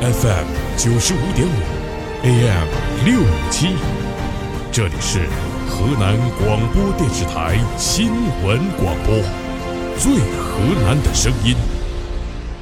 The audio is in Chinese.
FM 95.5 AM 657，这里是河南广播电视台新闻广播，最河南的声音。